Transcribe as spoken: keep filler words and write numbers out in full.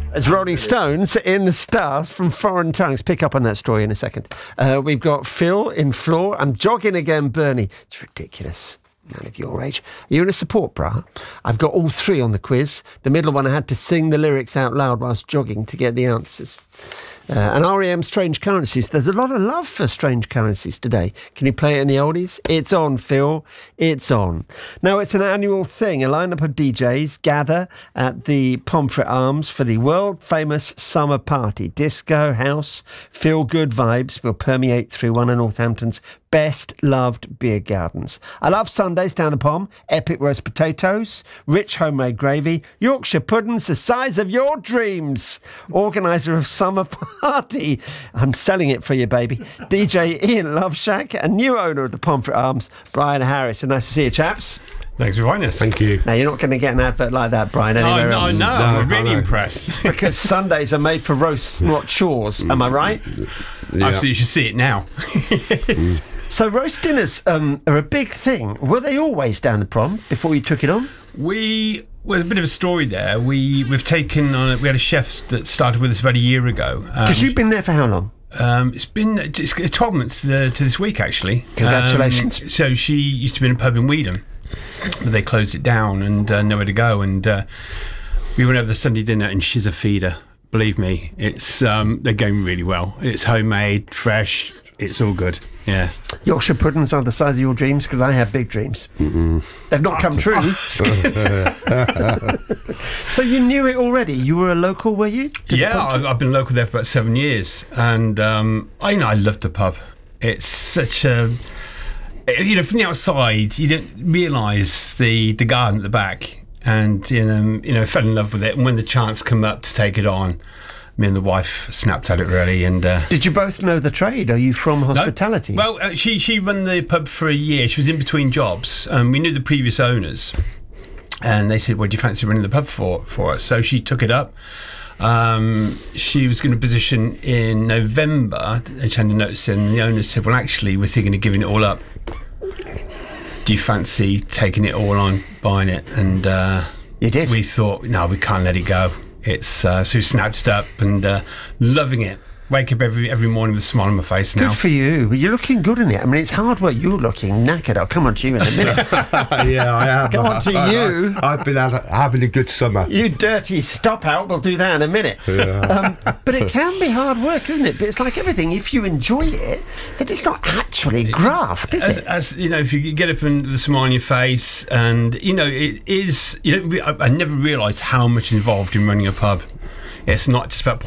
As Rolling Stones in the Stars from Foreign Tongues. Pick up on that story in a second. Uh, we've got Phil in Floor. I'm jogging again, Bernie. It's ridiculous. Man of your age. Are you in a support bra? I've got all three on the quiz. The middle one I had to sing the lyrics out loud whilst jogging to get the answers. Uh, and R E M Strange Currencies. There's a lot of love for Strange Currencies today. Can you play it in the oldies? It's on, Phil. It's on. Now, it's an annual thing. A lineup of D Js gather at the Pomfret Arms for the world-famous summer party. Disco, house, feel-good vibes will permeate through one of Northampton's best-loved beer gardens. I love Sundays down the Pom. Epic roast potatoes, rich homemade gravy, Yorkshire puddings the size of your dreams. Organiser of summer party. I'm selling it for you, baby. D J Ian Loveshack and new owner of the Pomfret Arms, Brian Harris. And nice to see you, chaps. Thanks for inviting us. Thank you. Now, you're not going to get an advert like that, Brian, anywhere oh, else. No, no, No, I'm really I know. impressed. Because Sundays are made for roasts, not chores. Am I right? Yeah. Absolutely, you should see it now. So roast dinners um, are a big thing. Were they always down the Prom before you took it on? We, well, a bit of a story there. We, we've taken on, we had a chef that started with us about a year ago. Because Um, you've been there for how long? Um, it's been it's twelve months to, to this week, actually. Congratulations. Um, so she used to be in a pub in Weedham, but they closed it down and uh, nowhere to go. And uh, we went over the Sunday dinner, and she's a feeder. Believe me, it's um, they're going really well. It's homemade, fresh. It's all good. Yeah. Yorkshire puddings are the size of your dreams, because I have big dreams. Mm-hmm. They've not come true. So you knew it already? You were a local, were you? to the Yeah, pub? I've, I've been local there for about seven years, and um, I know I love the pub. It's such a, you know, from the outside, you don't realise the the garden at the back, and you know, you know, fell in love with it. And when the chance came up to take it on, me and the wife snapped at it really. And uh, Did you both know the trade? Are you from hospitality? No. Well, uh, she she ran the pub for a year. She was in between jobs. Um, we knew the previous owners, and they said, "Well, do you fancy running the pub for for us?" So she took it up. Um, she was going to position in November. They handed a notice in, and the owner said, "Well, actually, we're thinking of giving it all up. Do you fancy taking it all on, buying it?" And uh, You did? We thought, no, we can't let it go. It's uh, so we snapped it up and uh, loving it. Wake up every every morning with a smile on my face now. Good for you. Well, you're looking good in it. I mean, it's hard work. You're looking knackered. I'll come on to you in a minute. Yeah, I have. Come on to I, you. I, I've been ha- having a good summer. You dirty stop out. We'll do that in a minute. Yeah. Um, but it can be hard work, isn't it? But it's like everything. If you enjoy it, then it's not actually graft, is As, it? as you know, if you get up and with a smile on your face, and you know, it is. You know, I, I never realised how much is involved in running a pub. It's not just about